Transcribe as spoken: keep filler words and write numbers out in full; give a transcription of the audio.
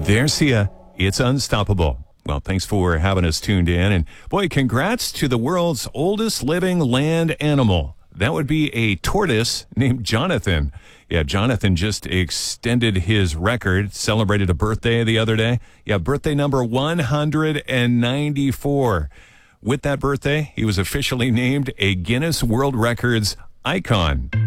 There's Sia. It's unstoppable. Well, thanks for having us tuned in. And boy, congrats to the world's oldest living land animal. That would be a tortoise named Jonathan. Yeah, Jonathan just extended his record, celebrated a birthday the other day. Yeah, birthday number one hundred ninety-four. With that birthday, he was officially named a Guinness World Records icon.